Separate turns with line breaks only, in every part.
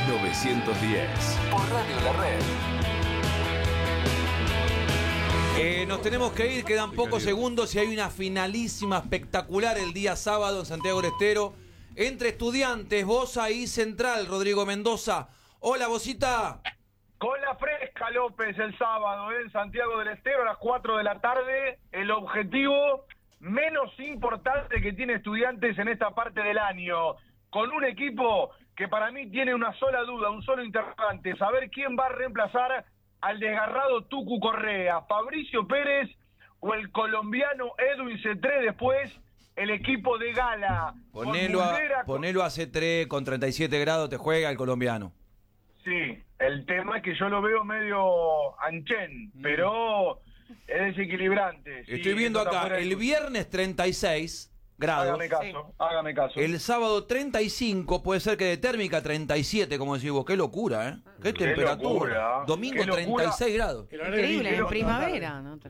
1910. Por Radio La Red.
Nos tenemos que ir, quedan pocos segundos y hay una finalísima espectacular el día sábado en Santiago del Estero entre Estudiantes, Bosa y Central, Rodrigo Mendoza. Hola, Bosita.
Con la fresca, López, el sábado en Santiago del Estero a las 4 de la tarde. El objetivo menos importante que tiene Estudiantes en esta parte del año. Con un equipo que para mí tiene una sola duda, un solo interrogante. Saber quién va a reemplazar al desgarrado Tucu Correa, Fabricio Pérez o el colombiano Edwin Cetré, después el equipo de Gala.
Ponelo a C3 con 37 grados, te juega el colombiano.
Sí, el tema es que yo lo veo medio anchen, pero es desequilibrante.
Estoy
sí,
viendo acá, el viernes 36 grados.
Hágame caso.
El sábado 35, puede ser que de térmica 37, como decís vos. Qué locura, ¿eh? Qué temperatura.
Locura.
Domingo 36 grados.
Increíble, en primavera, ¿no?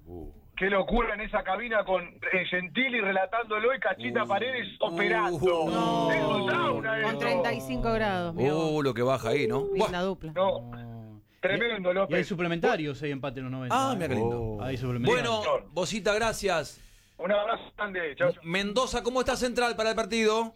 Qué locura en esa cabina con Gentili relatándolo y Cachita Paredes operando.
No.
Es un sauna
Con
eso.
35 grados.
Lo que baja ahí, ¿no?
Linda dupla.
No, tremendo,
Y hay
López.
suplementarios ahí empate en los 90.
Ah, mira qué lindo.
Hay suplementarios.
Bueno, Bosita, gracias.
Un abrazo grande. Chau, chau.
Mendoza, ¿cómo está Central para el partido?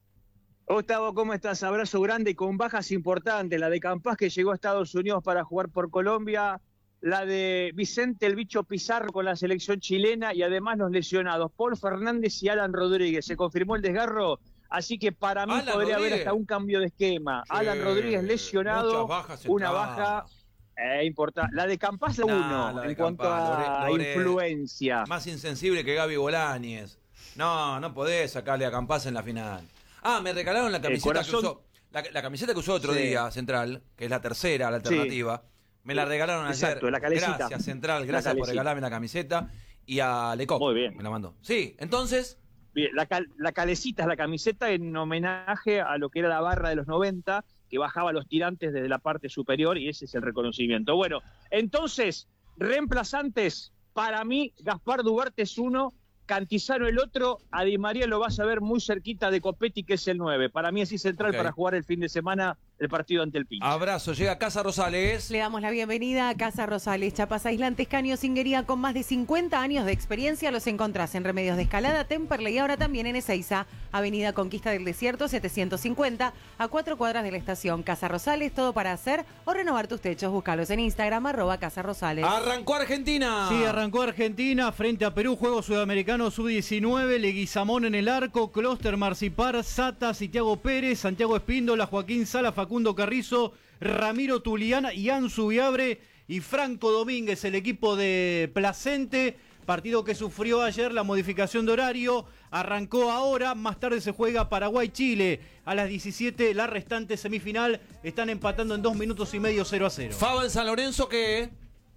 Gustavo, ¿cómo estás? Abrazo grande y con bajas importantes. La de Campas, que llegó a Estados Unidos para jugar por Colombia. La de Vicente el Bicho Pizarro con la selección chilena. Y además los lesionados, Paul Fernández y Alan Rodríguez. Se confirmó el desgarro, así que para mí
Alan
podría
Rodríguez.
haber hasta un cambio de esquema.
Sí,
Alan Rodríguez lesionado.
muchas bajas
Una
centrales.
baja importante. La de Campas, la
Nah,
1,
la de
en cuanto
Campas,
a
Lore-
influencia.
Más insensible que Gaby Bolañez. No podés sacarle a Campas en la final. Ah, me regalaron la camiseta
corazón-
que usó. La camiseta que usó otro
Sí.
día, Central, que es la tercera, la alternativa. Me la regalaron
Exacto,
ayer.
la calecita.
Gracias, Central,
La
gracias por
calecita.
regalarme la camiseta. Y a Lecoq.
Muy bien.
Me la mandó. Sí, entonces.
Bien, la calecita es la camiseta en homenaje a lo que era la barra de los 90, que bajaba los tirantes desde la parte superior, y ese es el reconocimiento. Bueno, entonces, reemplazantes, para mí, Gaspar Duarte es uno, Cantizano el otro, a Di María lo vas a ver muy cerquita de Copetti, que es el 9. Para mí así Central
Ok.
para jugar el fin de semana el partido ante el Pincho.
Abrazo, llega Casa Rosales.
Le damos la bienvenida a Casa Rosales, Chapas Aislantes, Caño, Singuería, con más de 50 años de experiencia. Los encontrás en Remedios de Escalada, Temperley y ahora también en Ezeiza, Avenida Conquista del Desierto 750, a 4 cuadras de la estación. Casa Rosales, todo para hacer o renovar tus techos. Búscalos en Instagram, @Casa Rosales.
Arrancó Argentina.
Sí, arrancó Argentina frente a Perú, Juegos Sudamericanos Sub-19, Leguizamón en el arco, Clóster, Marcipar, Sata, Santiago Pérez, Santiago Espíndola, Joaquín Sala, Facundo Carrizo, Ramiro Tuliana, Ian Subiabre y Franco Domínguez, el equipo de Placente. Partido que sufrió ayer la modificación de horario, arrancó ahora, más tarde se juega Paraguay-Chile a las 17, la restante semifinal, están empatando en 2 minutos y medio 0-0.
Faba en San Lorenzo, ¿qué?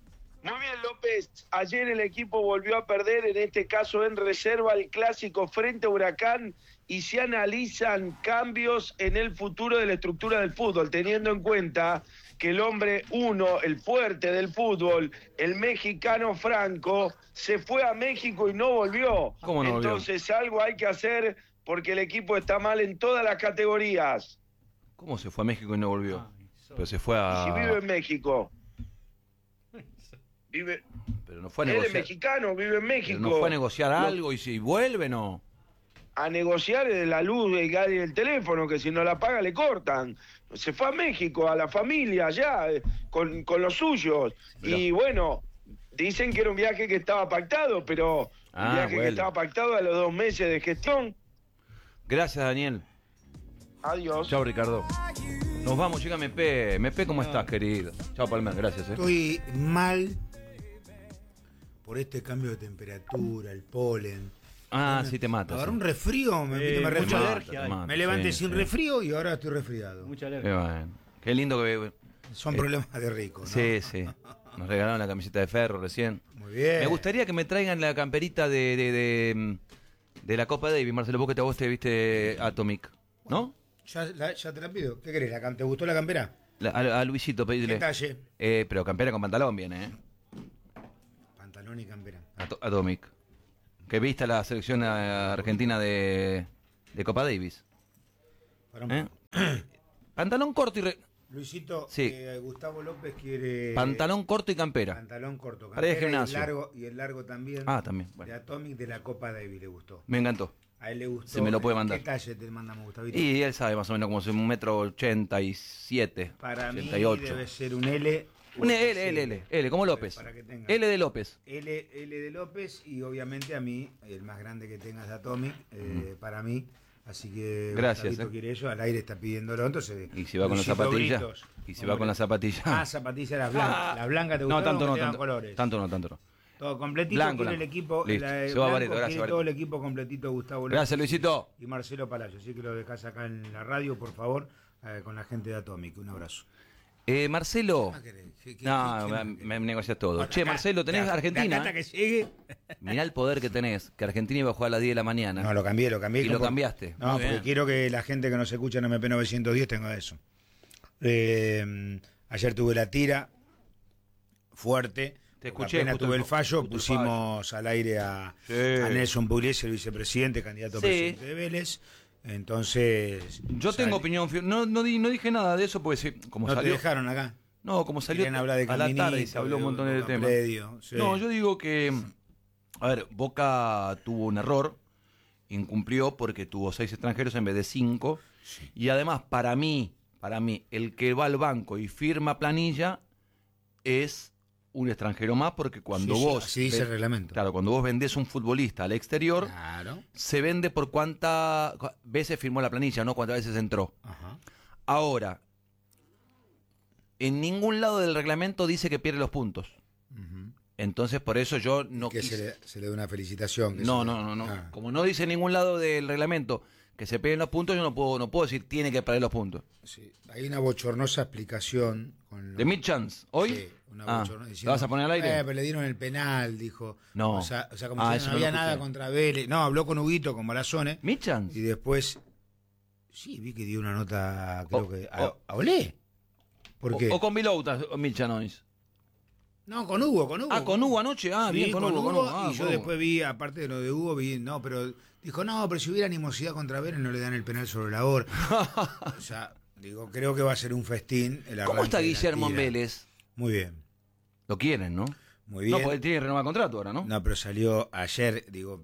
Muy bien, López. Ayer el equipo volvió a perder, en este caso en reserva, el clásico frente a Huracán, y se analizan cambios en el futuro de la estructura del fútbol, teniendo en cuenta que el hombre uno, el fuerte del fútbol, el mexicano Franco, se fue a México y no volvió.
¿Cómo no volvió?
Entonces algo hay que hacer porque el equipo está mal en todas las categorías.
¿Cómo se fue a México y no volvió? Pero se fue a...
Y si vive en México. Vive...
Pero no fue a
Él es
negociar.
mexicano, vive en México.
Pero no fue a negociar
No.
algo y si vuelve, no.
A negociar la luz del teléfono, que si no la paga le cortan. Se fue a México, a la familia, allá, con los suyos.
Mirá.
Y bueno, dicen que era un viaje que estaba pactado, pero un viaje
bueno.
que estaba pactado a los 2 meses de gestión.
Gracias, Daniel.
Adiós.
Chao, Ricardo. Nos vamos, llega MP. MP, ¿cómo estás, querido? Chao, Palmer, gracias.
Estoy mal por este cambio de temperatura, el polen.
Ah, sí te mata.
Agarré
sí.
un resfrío, me
mucha
resfrié.
alergia.
Te mata,
Me levanté
sí,
sin
sí.
resfrío y ahora estoy resfriado.
Mucha
Qué
alergia.
bueno. Qué lindo que...
Son problemas de rico, ¿no?
Sí, sí. Nos regalaron la camiseta de Ferro recién.
Muy bien.
Me gustaría que me traigan la camperita de la Copa Davis, Marcelo, vos que vos te viste Atomic, ¿no?
Ya te la pido. ¿Qué querés? ¿Te gustó la campera?
A Luisito, pedile.
¿Qué talle?
Pero campera con pantalón viene,
Pantalón y campera.
Atomic. Que viste la selección argentina de Copa Davis.
Para un-
¿Eh? Pantalón corto y
Luisito,
Sí.
Gustavo López quiere...
Pantalón corto y campera.
Pantalón corto,
Para ir al
campera,
gimnasio.
y el largo también.
Ah, también. Bueno.
De Atomic de la Copa Davis le gustó.
Me encantó.
A él le gustó.
Se me lo puede mandar.
¿Qué talle te mandamos, Gustavito?
Y él sabe más o menos como si 1,87 m.
Para
88.
mí debe ser un L.
Un L, como López.
Para que tenga.
L de López.
L de López y obviamente a mí, el más grande que tengas de Atomic, para mí. Así que
Gracias,
Gustavito quiere eso, al aire está pidiéndolo, entonces...
Y si va con las
Luisito
zapatillas.
Britos.
Y si va con las zapatillas.
Ah, zapatillas las blancas. Las blancas te
No,
gustaron
tanto
o
no,
que tengan
tanto.
colores.
Tanto no.
Todo completito,
Blanco,
quiere el
blanco.
equipo.
Listo.
La de
Se va
blanco,
Barreto, gracias,
quiere
Barreto.
todo el equipo completito, Gustavo López.
Gracias, Luisito.
Y Marcelo Palacio, así que lo dejas acá en la radio, por favor, con la gente de Atomic. Un abrazo.
Marcelo.
¿Qué
No,
más
me negocias todo.
Bueno,
Che,
acá,
Marcelo, tenés
de acá
Argentina.
hasta que llegue.
Mirá el poder que tenés. Que Argentina iba a jugar a las 10 de la mañana.
No, lo cambié.
Y lo cambiaste.
No,
Muy
porque
bien.
quiero que la gente que nos escucha en MP910 tenga eso. Ayer tuve la tira fuerte.
Te
porque
escuché,
apenas
justo
tuve
el
el fallo,
justo el
pusimos al aire a Nelson Pugliese, el vicepresidente, candidato a
Sí.
presidente de Vélez. Entonces...
Yo tengo opinión. No dije nada de eso porque como
¿No te
salió.
dejaron acá?
No, como salió
Quieren hablar de
a la tarde y
Caminito,
se habló un montón de
Boca
temas.
Predio, sí.
No, yo digo que, a ver, Boca tuvo un error, incumplió porque tuvo 6 extranjeros en vez de 5, y además para mí, el que va al banco y firma planilla es un extranjero más porque cuando
Sí,
vos...
así dice el reglamento.
Claro, cuando vos vendés un futbolista al exterior,
Claro.
se vende por cuántas veces firmó la planilla, no cuántas veces entró.
Ajá.
Ahora, en ningún lado del reglamento dice que pierde los puntos.
Ujú.
Entonces, por eso yo no
Que
quise...
se le dé una felicitación. que
No.
Ah.
Como no dice en ningún lado del reglamento que se peguen los puntos, yo no puedo decir tiene que perder los puntos.
Sí. Hay una bochornosa explicación. Con
¿De Mid Chance? ¿Hoy?
Sí, una bochornosa.
¿La vas a poner al aire?
Pero le dieron el penal, dijo.
No.
O sea como si
eso
no
no
había
lo
nada
escuché.
contra Vélez. No, habló con Huguito, con Barazone.
¿Mid Chance?
Y después... Sí, vi que dio una nota, creo
O-
que...
o-
¿A Olé? ¿Por qué?
¿O con Viloutas, Mid Chance?
No, con Hugo.
Ah, con Hugo anoche. Ah,
Sí,
bien, con Hugo.
y yo después vi, aparte de lo de Hugo, no, pero dijo, no, pero si hubiera animosidad contra Vélez no le dan el penal sobre la hora. O sea, digo, creo que va a ser un festín. El
¿Cómo
arranque
está
de la
Guillermo en
tira.
Vélez?
Muy bien,
Lo quieren, ¿no?
muy bien.
No, porque él tiene que renovar contrato ahora, ¿no?
No, pero salió ayer,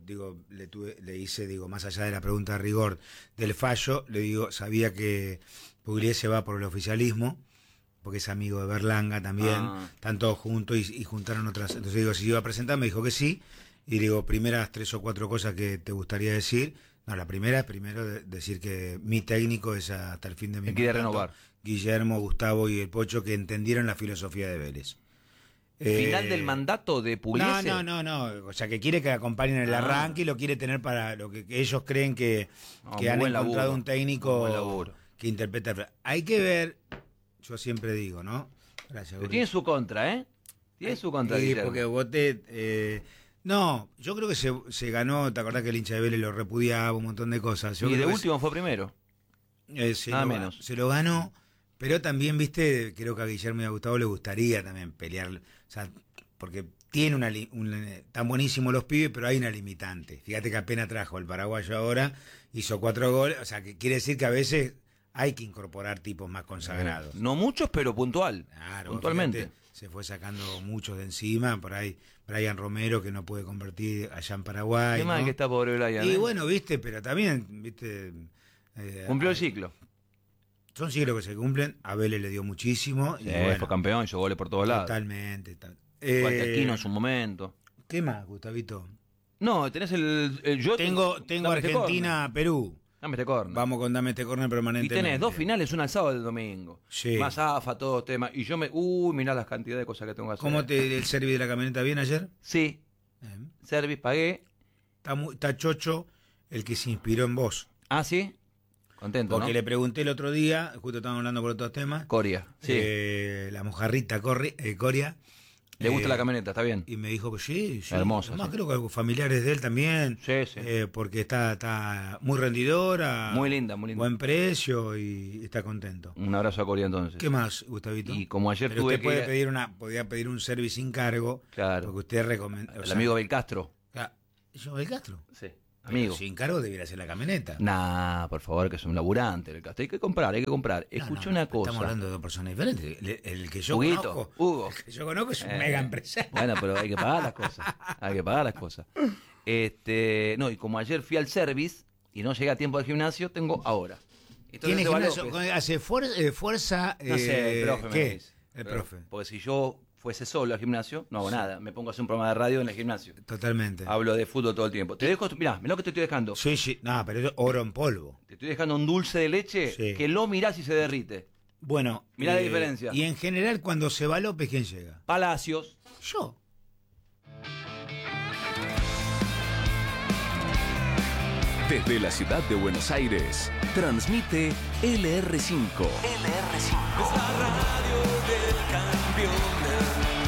le hice, más allá de la pregunta de rigor del fallo, le digo, sabía que Pugliese va por el oficialismo, porque es amigo de Berlanga también,
Ah.
están todos juntos y juntaron otras. Entonces digo, si iba a presentar, me dijo que sí, y digo, primeras 3 o 4 cosas que te gustaría decir. No, la primera es primero decir que mi técnico es hasta el fin de mi
Él quiere
mandato,
renovar.
Guillermo, Gustavo y el Pocho, que entendieron la filosofía de Vélez.
¿Final del mandato de Pugliese?
No. O sea, que quiere que acompañen el arranque y lo quiere tener para lo que ellos creen que
Muy
han
buen
encontrado
laburo.
un técnico
Muy buen laburo.
que interpreta. Hay que ver, yo siempre digo, ¿no? Gracias,
Pero
Guri.
tiene su contra, ¿eh? Tiene su contra,
Sí,
Guillermo.
porque voté... no, yo creo que se ganó, ¿te acordás que el hincha de Vélez lo repudiaba, un montón de cosas? Yo
Y de
creo que
último fue primero. Nada menos.
Se lo ganó, pero también, viste, creo que a Guillermo y a Gustavo le gustaría también pelear, o sea, porque tiene tan buenísimo los pibes, pero hay una limitante. Fíjate que apenas trajo el paraguayo ahora, hizo 4 goles, o sea, que quiere decir que a veces hay que incorporar tipos más consagrados.
No muchos, pero puntual.
Claro,
puntualmente.
fíjate, se fue sacando muchos de encima, por ahí Brian Romero, que no puede convertir allá en Paraguay.
Qué mal
¿no?
que está pobre Brian.
Y bueno, viste, pero también, viste...
Cumplió el ciclo.
Son ciclos que se cumplen, a Vélez le dio muchísimo.
Sí,
y bueno,
fue campeón, hizo goles por todos lados.
totalmente.
Igual que Aquino en su momento.
¿Qué más, Gustavito?
No, tenés yo
Tengo
dame este
Argentina-Perú.
Dame este corner.
Vamos con Dame este corner
Y
permanentemente.
tenés 2 finales, una el sábado y el domingo.
Sí.
Más AFA, todos temas. Y yo mirá las cantidades de cosas que tengo que hacer.
¿Cómo el servicio de la camioneta bien ayer?
Sí, service, pagué.
Está chocho el que se inspiró en vos.
Ah, sí. Contento,
Porque
¿no?
le pregunté el otro día, justo estábamos hablando por otros temas,
Coria, sí.
la mojarrita Coria.
Le gusta la camioneta, está bien.
Y me dijo que sí.
Hermosa,
Además,
sí.
creo que familiares de él también.
Sí, sí.
Porque está muy rendidora.
Muy linda, muy linda.
Buen precio y está contento.
Un abrazo a Coria entonces.
¿Qué más, Gustavito?
Y como ayer
Pero
tuve
usted
que
podía pedir un service sin cargo.
Claro.
Porque usted recomienda.
El amigo Belcastro.
¿Yo, el Castro?
Sí. amigo.
Sin cargo debería ser la camioneta.
Nah, por favor, que es un laburante. Hay que comprar. Escuché una cosa.
Estamos hablando de dos personas diferentes. El que yo
Huguito,
conozco.
Hugo.
El que yo conozco es un mega empresario.
Bueno, pero hay que pagar las cosas. No, y como ayer fui al service y no llegué a tiempo al gimnasio, tengo ahora.
¿Tiene
Seba
gimnasio?
López.
¿Hace fuerza?
No sé, el profe me
¿qué?
dice.
El profe.
Porque si yo fuese solo al gimnasio, no hago nada. Me pongo a hacer un programa de radio en el gimnasio.
Totalmente.
Hablo de fútbol todo el tiempo. Te dejo, mirá lo que te estoy dejando.
Sí. No, pero es oro en polvo.
Te estoy dejando un dulce de leche que lo mirás y se derrite.
Bueno.
Mirá la diferencia.
Y en general, cuando se va López, ¿quién llega?
Palacios.
Yo.
Desde la ciudad de Buenos Aires, transmite LR5.
Es la radio del campeón.